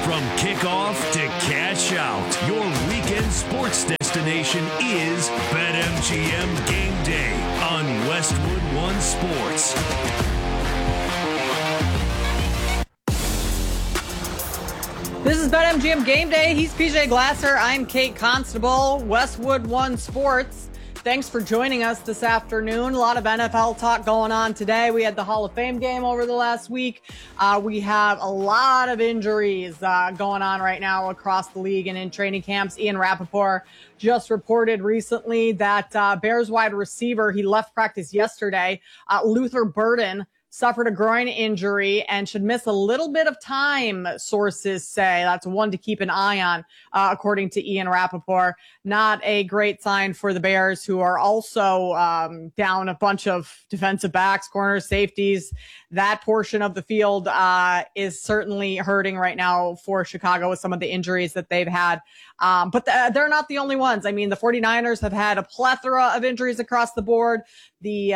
From kickoff to cash out, your weekend sports destination is BetMGM Game Day on Westwood One Sports. This is BetMGM Game Day. He's PJ Glasser. I'm Kate Constable, Westwood One Sports. Thanks for joining us this afternoon. A lot of NFL talk going on today. We had the Hall of Fame game over the last week. We have a lot of injuries going on right now across the league and in training camps. Ian Rapoport just reported recently that Bears wide receiver, he left practice yesterday, Luther Burden, suffered a groin injury and should miss a little bit of time, sources say. That's one to keep an eye on, according to Ian Rapoport. Not a great sign for the Bears, who are also down a bunch of defensive backs, corners, safeties. That portion of the field is certainly hurting right now for Chicago with some of the injuries that they've had. But they're not the only ones. I mean, the 49ers have had a plethora of injuries across the board. The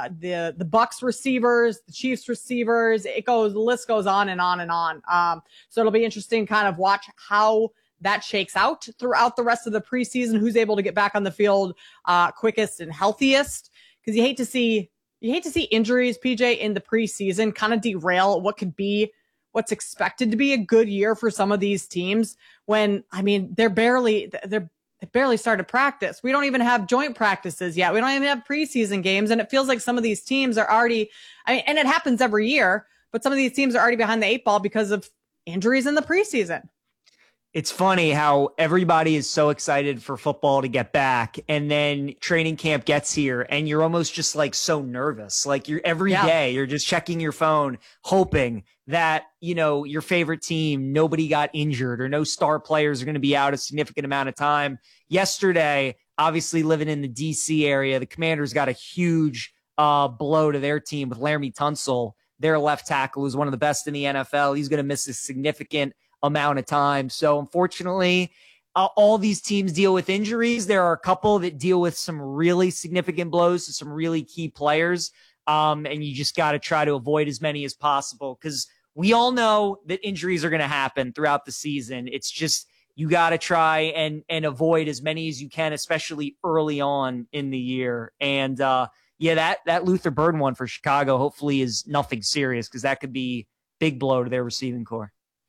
Bucs receivers, the Chiefs receivers, the list goes on and on and on. So it'll be interesting to kind of watch how that shakes out throughout the rest of the preseason, who's able to get back on the field quickest and healthiest. Because you hate to see injuries, PJ, in the preseason kind of derail what's expected to be a good year for some of these teams when, I mean, they barely started practice. We don't even have joint practices yet. We don't even have preseason games. And it feels like some of these teams are already, and it happens every year, but some of these teams are already behind the 8 ball because of injuries in the preseason. It's funny how everybody is so excited for football to get back, and then training camp gets here and you're almost just like so nervous. Like every day you're just checking your phone, hoping that, your favorite team, nobody got injured or no star players are going to be out a significant amount of time. Yesterday, obviously living in the DC area, the Commanders got a huge blow to their team with Laramie Tunsil, their left tackle, who's one of the best in the NFL. He's going to miss a significant amount of time. So unfortunately, all these teams deal with injuries. There are a couple that deal with some really significant blows to some really key players. And you just got to try to avoid as many as possible, because we all know that injuries are going to happen throughout the season. It's just, you got to try and avoid as many as you can, especially early on in the year. And that Luther Burden one for Chicago hopefully is nothing serious, because that could be big blow to their receiving core.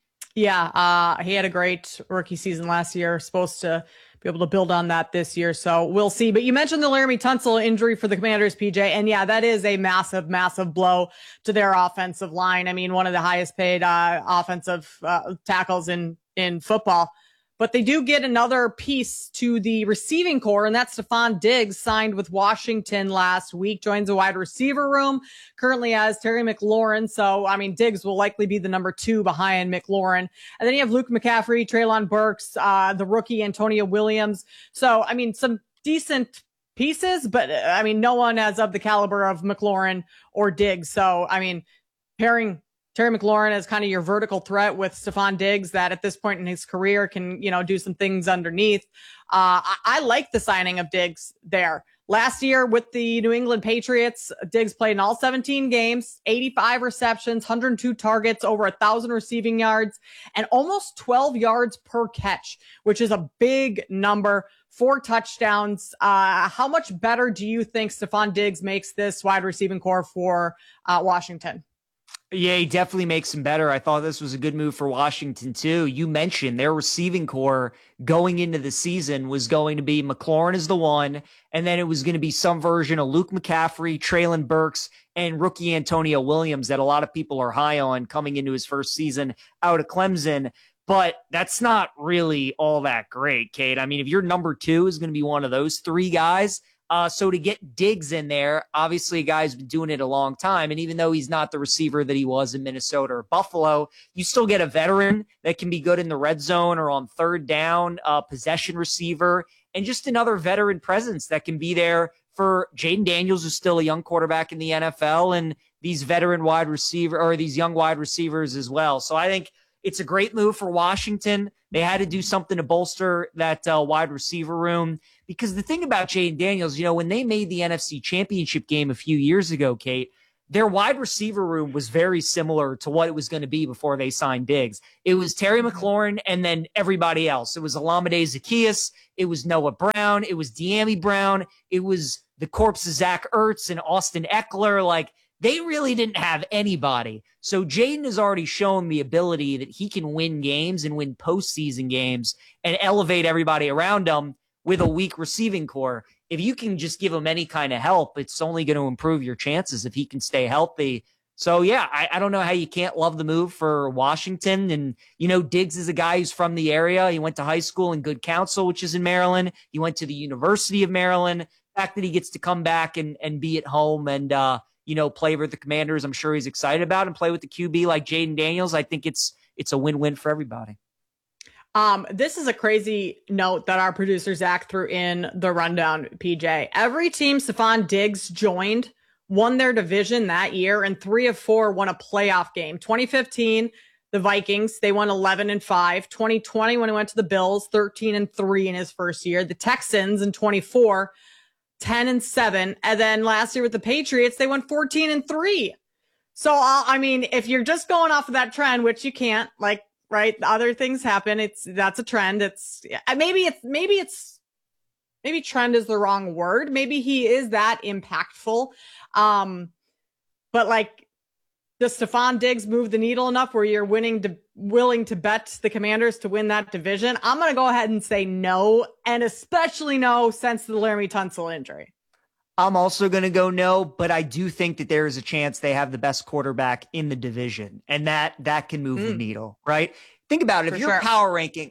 Yeah, he had a great rookie season last year, supposed to be able to build on that this year. So we'll see. But you mentioned the Laramie Tunsil injury for the Commanders, PJ. And yeah, that is a massive, massive blow to their offensive line. I mean, one of the highest paid offensive tackles in football. But they do get another piece to the receiving core, and that's Stefon Diggs, signed with Washington last week, joins the wide receiver room, currently as Terry McLaurin. So, I mean, Diggs will likely be the number 2 behind McLaurin. And then you have Luke McCaffrey, Treylon Burks, the rookie Antonio Williams. So, I mean, some decent pieces, but I mean, no one as of the caliber of McLaurin or Diggs. So, I mean, pairing Terry McLaurin as kind of your vertical threat with Stefon Diggs, that at this point in his career can, do some things underneath. I like the signing of Diggs there. Last year with the New England Patriots, Diggs played in all 17 games, 85 receptions, 102 targets, over 1,000 receiving yards, and almost 12 yards per catch, which is a big number. 4 touchdowns. How much better do you think Stefon Diggs makes this wide receiving core for Washington? Yeah, he definitely makes them better. I thought this was a good move for Washington, too. You mentioned their receiving core going into the season was going to be McLaurin is the one, and then it was going to be some version of Luke McCaffrey, Treylon Burks, and rookie Antonio Williams that a lot of people are high on coming into his first season out of Clemson. But that's not really all that great, Kate. I mean, if your number 2 is going to be one of those 3 guys, so to get Diggs in there, obviously a guy's been doing it a long time. And even though he's not the receiver that he was in Minnesota or Buffalo, you still get a veteran that can be good in the red zone or on third down, possession receiver, and just another veteran presence that can be there for Jaden Daniels, who's still a young quarterback in the NFL, and these veteran wide receiver or these young wide receivers as well. So I think it's a great move for Washington. They had to do something to bolster that wide receiver room, because the thing about Jaden Daniels, when they made the NFC Championship game a few years ago, Kate, their wide receiver room was very similar to what it was going to be before they signed Diggs. It was Terry McLaurin and then everybody else. It was Olamide Zaccheaus. It was Noah Brown. It was De'Ami Brown. It was the corpse of Zach Ertz and Austin Eckler. Like, they really didn't have anybody. So Jayden has already shown the ability that he can win games and win postseason games and elevate everybody around him with a weak receiving core. If you can just give him any kind of help, it's only going to improve your chances if he can stay healthy. So, yeah, I don't know how you can't love the move for Washington. And, you know, Diggs is a guy who's from the area. He went to high school in Good Counsel, which is in Maryland. He went to the University of Maryland. The fact that he gets to come back and be at home and, you know, play with the Commanders, I'm sure he's excited about, and play with the QB like Jayden Daniels. I think it's a win-win for everybody. This is a crazy note that our producer Zach threw in the rundown, PJ. Every team Stefon Diggs joined won their division that year, and 3 of 4 won a playoff game. 2015, the Vikings, they won 11-5. 2020, when he went to the Bills, 13-3 in his first year. The Texans in 24, 10-7. And then last year with the Patriots, they went 14-3. So, I mean, if you're just going off of that trend, which you can't, like, right, other things happen. That's a trend. Maybe trend is the wrong word. Maybe he is that impactful. But like, does Stefon Diggs move the needle enough where you're willing to bet the Commanders to win that division? I'm going to go ahead and say no, and especially no since the Laremy Tunsil injury. I'm also going to go no, but I do think that there is a chance they have the best quarterback in the division, and that can move the needle, right? Think about it. If you're power ranking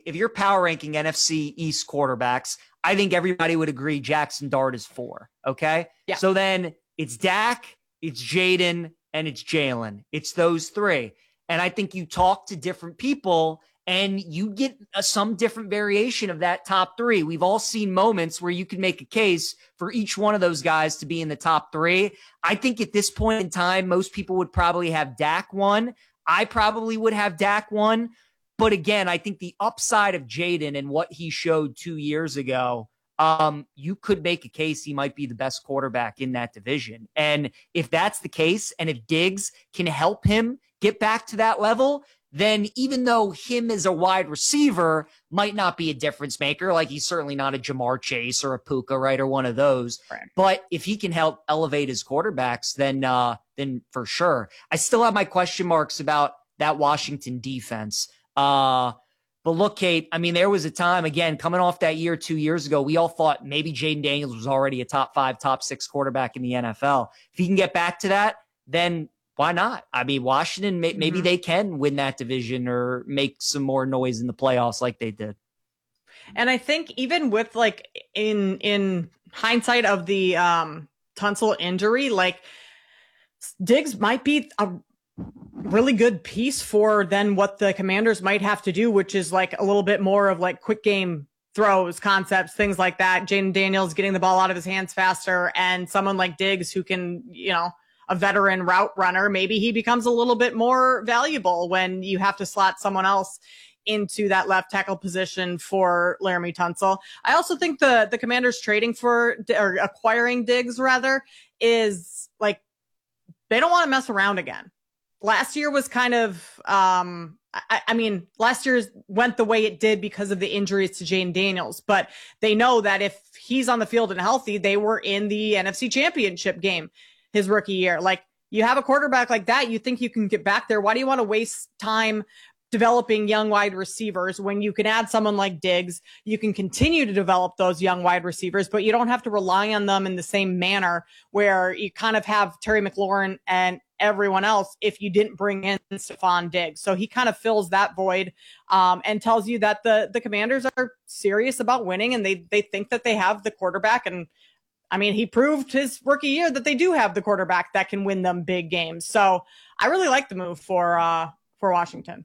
NFC East quarterbacks, I think everybody would agree Jackson Dart is 4. Okay. Yeah. So then it's Dak, it's Jayden, and it's Jalen. It's those 3. And I think you talk to different people and you get some different variation of that top 3. We've all seen moments where you can make a case for each one of those guys to be in the top 3. I think at this point in time, most people would probably have Dak 1. I probably would have Dak 1. But again, I think the upside of Jayden and what he showed 2 years ago, you could make a case he might be the best quarterback in that division. And if that's the case, and if Diggs can help him get back to that level, then even though him as a wide receiver might not be a difference maker, like he's certainly not a Jamar Chase or a Puka, right, or one of those. Right. But if he can help elevate his quarterbacks, then for sure. I still have my question marks about that Washington defense. But look, Kate, I mean, there was a time, again, coming off that year 2 years ago, we all thought maybe Jayden Daniels was already a top 5, top 6 quarterback in the NFL. If he can get back to that, then why not? I mean, Washington, maybe they can win that division or make some more noise in the playoffs like they did. And I think even with like in hindsight of the Tunsil injury, like Diggs might be a really good piece for then what the Commanders might have to do, which is like a little bit more of like quick game throws, concepts, things like that. Jayden Daniels getting the ball out of his hands faster, and someone like Diggs who can, you know, a veteran route runner, maybe he becomes a little bit more valuable when you have to slot someone else into that left tackle position for Laremy Tunsil. I also think the Commanders trading for, or acquiring Diggs rather, is like, they don't want to mess around again. Last year was kind of, I mean, last year's went the way it did because of the injuries to Jayden Daniels, but they know that if he's on the field and healthy, they were in the NFC Championship game his rookie year. Like, you have a quarterback like that, you think you can get back there. Why do you want to waste time developing young wide receivers when you can add someone like Diggs? You can continue to develop those young wide receivers, but you don't have to rely on them in the same manner where you kind of have Terry McLaurin and everyone else if you didn't bring in Stefon Diggs. So he kind of fills that void and tells you that the Commanders are serious about winning, and they think that they have the quarterback. And I mean, he proved his rookie year that they do have the quarterback that can win them big games. So I really like the move for Washington.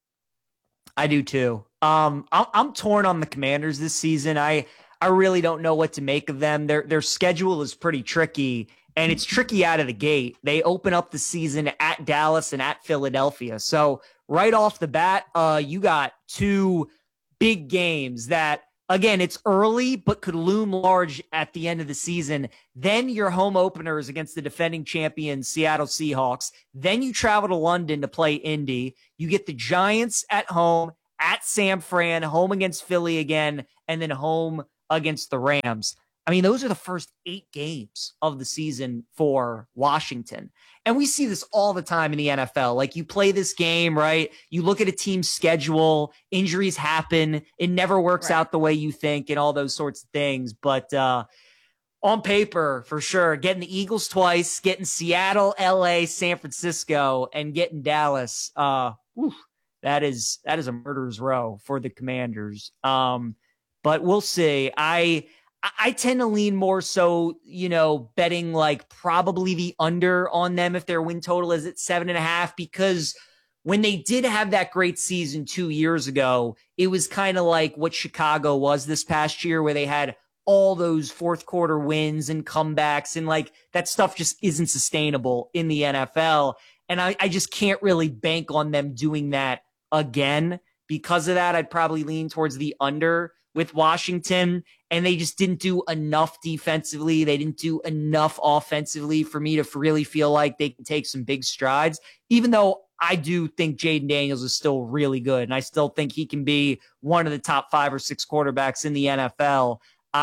I do too. I'm torn on the Commanders this season. I really don't know what to make of them. Their schedule is pretty tricky, and it's tricky out of the gate. They open up the season at Dallas and at Philadelphia. So right off the bat, you got 2 big games that again, it's early, but could loom large at the end of the season. Then your home opener is against the defending champion Seattle Seahawks. Then you travel to London to play Indy. You get the Giants at home, at San Fran, home against Philly again, and then home against the Rams. I mean, those are the first 8 games of the season for Washington. And we see this all the time in the NFL. Like, you play this game, right? You look at a team's schedule, injuries happen. It never works out the way you think and all those sorts of things. But on paper, for sure, getting the Eagles twice, getting Seattle, LA, San Francisco, and getting Dallas, that is a murderer's row for the Commanders. But we'll see. I tend to lean more so, betting like probably the under on them if their win total is at 7.5, because when they did have that great season 2 years ago, it was kind of like what Chicago was this past year, where they had all those fourth quarter wins and comebacks, and like that stuff just isn't sustainable in the NFL. And I just can't really bank on them doing that again. Because of that, I'd probably lean towards the under with Washington, and they just didn't do enough defensively. They didn't do enough offensively for me to really feel like they can take some big strides, even though I do think Jayden Daniels is still really good, and I still think he can be one of the top 5 or 6 quarterbacks in the NFL.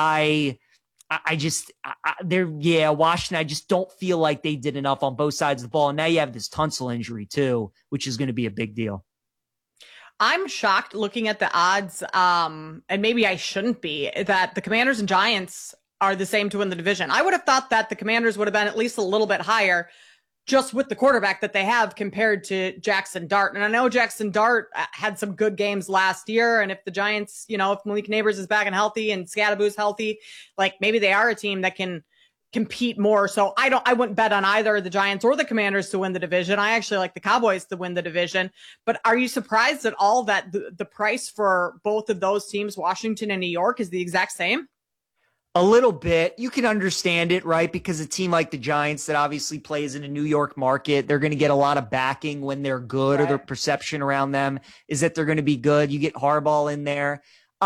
Washington, I just don't feel like they did enough on both sides of the ball. And now you have this Tunsil injury too, which is going to be a big deal. I'm shocked looking at the odds, and maybe I shouldn't be, that the Commanders and Giants are the same to win the division. I would have thought that the Commanders would have been at least a little bit higher just with the quarterback that they have compared to Jackson Dart. And I know Jackson Dart had some good games last year, and if the Giants, if Malik Neighbors is back and healthy and Scadaboo's healthy, like maybe they are a team that can compete more. So I wouldn't bet on either the Giants or the Commanders to win the division. I actually like the Cowboys to win the division. But are you surprised at all that the price for both of those teams, Washington and New York, is the exact same? A little bit. You can understand it, right? Because a team like the Giants that obviously plays in a New York market, they're going to get a lot of backing when they're good, right? Or their perception around them is that they're going to be good. You get Harbaugh in there.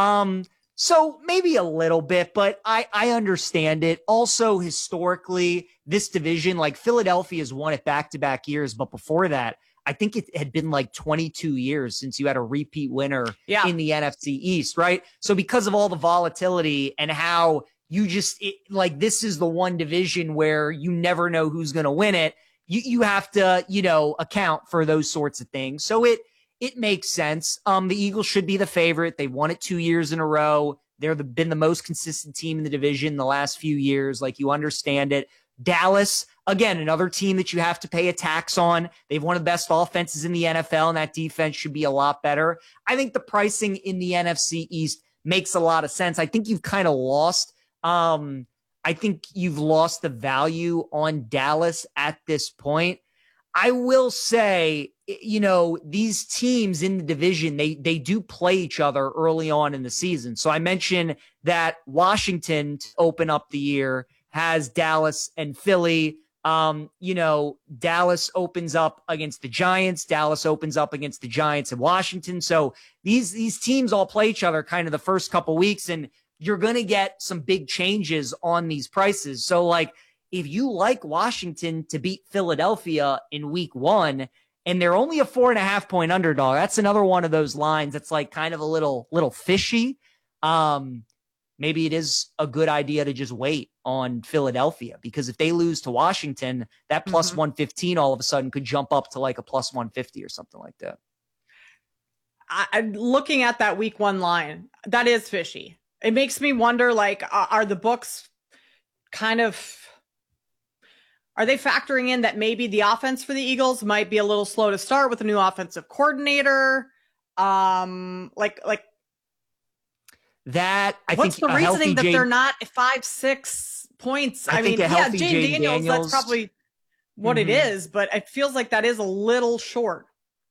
So maybe a little bit, but I understand it. Also, historically, this division, like Philadelphia has won it back-to-back years, but before that, I think it had been like 22 years since you had a repeat winner in the NFC East, right? So because of all the volatility and how you this is the one division where you never know who's going to win it, you have to, account for those sorts of things. So it makes sense. The Eagles should be the favorite. They won it 2 years in a row. They've been the most consistent team in the division the last few years. Like, you understand it. Dallas, again, another team that you have to pay a tax on. They've one of the best offenses in the NFL, and that defense should be a lot better. I think the pricing in the NFC East makes a lot of sense. I think you've kind of lost. I think you've lost the value on Dallas at this point. I will say, these teams in the division, they do play each other early on in the season. So I mentioned that Washington, to open up the year, has Dallas and Philly. Dallas opens up against the Giants. Dallas opens up against the Giants and Washington. So these teams all play each other kind of the first couple weeks, and you're going to get some big changes on these prices. So, like, if you like Washington to beat Philadelphia in week 1, and they're only a 4.5-point underdog, that's another one of those lines that's like kind of a little fishy. Maybe it is a good idea to just wait on Philadelphia, because if they lose to Washington, that plus 115 all of a sudden could jump up to like a plus 150 or something like that. I'm looking at that week 1 line. That is fishy. It makes me wonder, like, are the books are they factoring in that maybe the offense for the Eagles might be a little slow to start with a new offensive coordinator? That, what's the reasoning that they're not 5-6 points? I mean, Jayden Daniels, that's probably what it is, but it feels like that is a little short.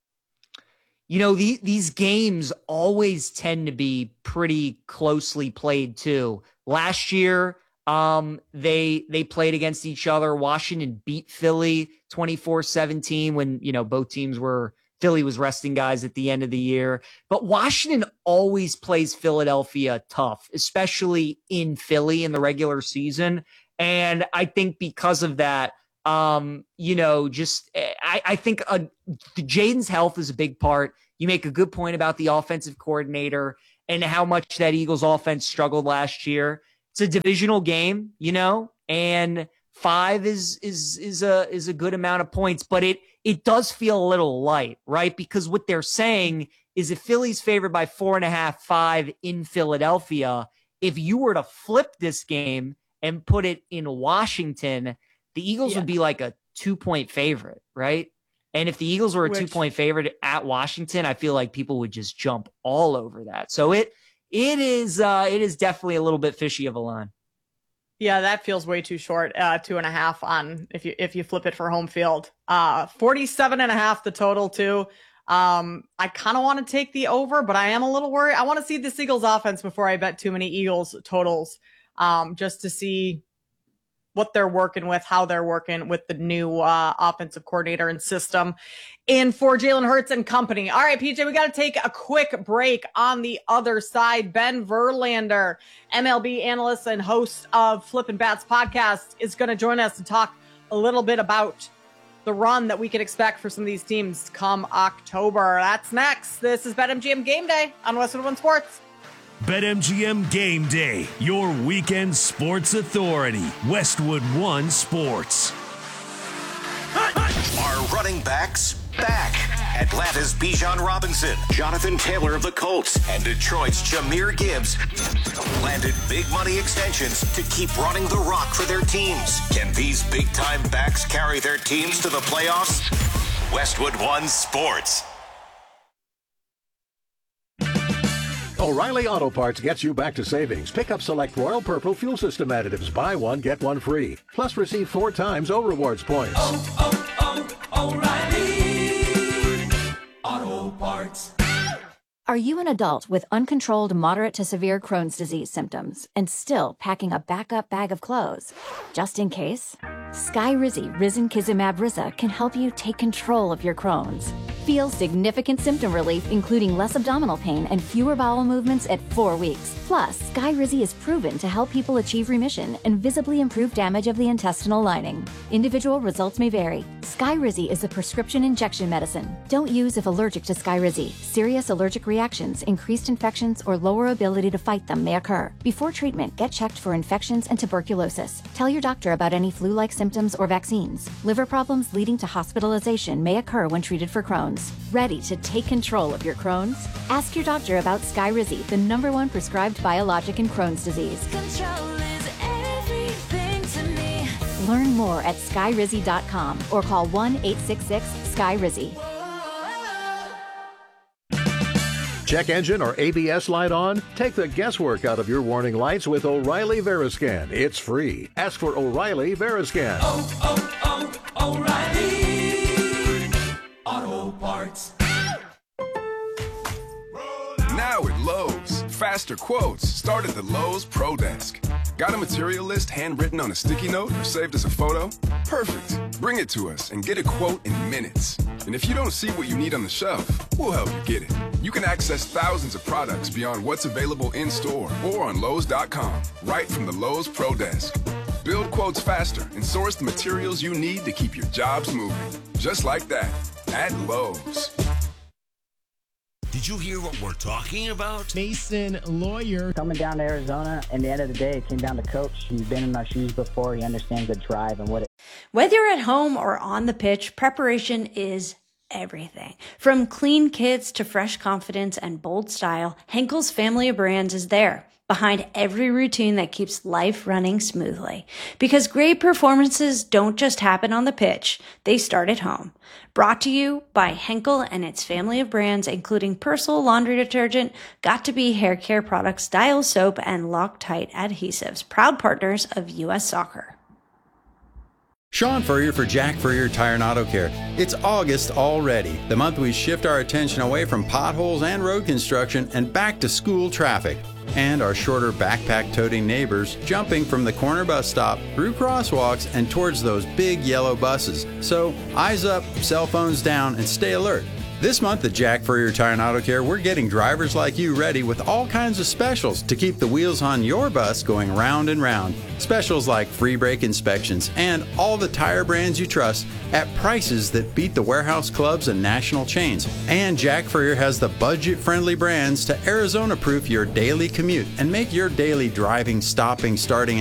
These games always tend to be pretty closely played too. Last year, they played against each other. Washington beat Philly 24-17 when, both teams were Philly was resting guys at the end of the year. But Washington always plays Philadelphia tough, especially in Philly in the regular season. And I think because of that, I think Jaden's health is a big part. You make a good point about the offensive coordinator and how much that Eagles offense struggled last year. It's a divisional game, and 5 is a good amount of points, but it does feel a little light, right? Because what they're saying is if Philly's favored by 4.5, 5 in Philadelphia, if you were to flip this game and put it in Washington, the Eagles would be like a 2-point favorite, right? And if the Eagles were a 2-point favorite at Washington, I feel like people would just jump all over that. So it is definitely a little bit fishy of a line. Yeah, that feels way too short. 2.5 on if you flip it for home field. 47.5 the total too. I kind of want to take the over, but I am a little worried. I want to see this Eagles offense before I bet too many Eagles totals, just to see what they're working with, how they're working with the new offensive coordinator and system in for Jalen Hurts and company. All right, PJ, we got to take a quick break. On the other side, Ben Verlander, MLB analyst and host of Flippin' Bats podcast, is going to join us to talk a little bit about the run that we can expect for some of these teams come October. That's next. This is BetMGM Game Day on Westwood One Sports. BetMGM Game Day, your weekend sports authority. Westwood One Sports. Are running backs back? Atlanta's Bijan Robinson, Jonathan Taylor of the Colts, and Detroit's Jahmyr Gibbs landed big money extensions to keep running the rock for their teams. Can these big-time backs carry their teams to the playoffs? Westwood One Sports. O'Reilly Auto Parts gets you back to savings. Pick up select Royal Purple fuel system additives. Buy one, get one free. Plus receive 4 times O-Rewards points. O'Reilly Auto Parts. Are you an adult with uncontrolled moderate to severe Crohn's disease symptoms and still packing a backup bag of clothes? Just in case? Skyrizi Risankizumab Rizza can help you take control of your Crohn's. Feel significant symptom relief, including less abdominal pain and fewer bowel movements at 4 weeks. Plus, Skyrizi is proven to help people achieve remission and visibly improve damage of the intestinal lining. Individual results may vary. Skyrizi is a prescription injection medicine. Don't use if allergic to Skyrizi. Serious allergic reactions, increased infections, or lower ability to fight them may occur. Before treatment, get checked for infections and tuberculosis. Tell your doctor about any flu-like symptoms or vaccines. Liver problems leading to hospitalization may occur when treated for Crohn's. Ready to take control of your Crohn's? Ask your doctor about Skyrizi, the #1 prescribed biologic in Crohn's disease. Control is everything to me. Learn more at skyrizi.com or call 1-866-SKYRIZI. Check engine or ABS light on? Take the guesswork out of your warning lights with O'Reilly Veriscan. It's free. Ask for O'Reilly Veriscan. O'Reilly Auto Parts. Now at Lowe's, faster quotes start at the Lowe's Pro Desk. Got a material list handwritten on a sticky note or saved as a photo? Perfect. Bring it to us and get a quote in minutes. And if you don't see what you need on the shelf, we'll help you get it. You can access thousands of products beyond what's available in store or on Lowe's.com, right from the Lowe's Pro Desk. Build quotes faster and source the materials you need to keep your jobs moving. Just like that, at Lowe's. Did you hear what we're talking about? Mason Lawyer. Coming down to Arizona, and at the end of the day, it came down to coach. He's been in my shoes before. He understands the drive and what it. Whether you're at home or on the pitch, preparation is everything. From clean kits to fresh confidence and bold style, Henkel's family of brands is there, behind every routine that keeps life running smoothly. Because great performances don't just happen on the pitch, they start at home. Brought to you by Henkel and its family of brands, including Persil laundry detergent, Got2b hair care products, Dial soap, and Loctite adhesives, proud partners of U.S. Soccer. Sean Furrier for Jack Furrier Tire and Auto Care. It's August already, the month we shift our attention away from potholes and road construction and back to school traffic. And our shorter backpack-toting neighbors jumping from the corner bus stop through crosswalks and towards those big yellow buses. So eyes up, cell phones down, and stay alert. This month at Jack Furrier Tire and Auto Care, we're getting drivers like you ready with all kinds of specials to keep the wheels on your bus going round and round. Specials like free brake inspections and all the tire brands you trust at prices that beat the warehouse clubs and national chains. And Jack Furrier has the budget-friendly brands to Arizona-proof your daily commute and make your daily driving, stopping, starting,